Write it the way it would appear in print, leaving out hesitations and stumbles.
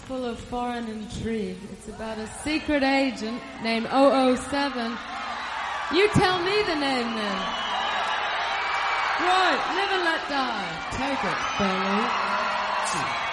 full of foreign intrigue. It's about a secret agent named 007. You tell me the name then. Right, Live and Let Die. Take it, fellas.